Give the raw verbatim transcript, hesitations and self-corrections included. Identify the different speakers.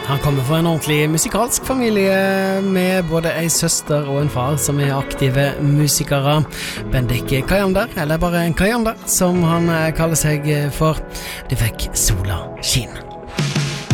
Speaker 1: Han kommer fra en ordentlig musikalsk familie med både en søster og en far som er aktive musikere. Bendik Kajander, eller bare en Kajander, som han kaller seg for. De fikk sola skinn.